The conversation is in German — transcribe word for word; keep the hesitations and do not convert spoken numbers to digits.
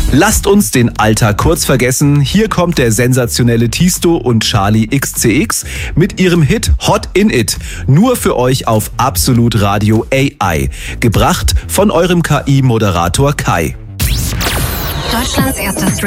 Lasst uns den Alltag kurz vergessen. Hier kommt der sensationelle Tisto und Charlie X C X mit ihrem Hit Hot in It. Nur für euch auf Absolut Radio A I. Gebracht von eurem K I-Moderator Kai. Deutschlands erster Stream.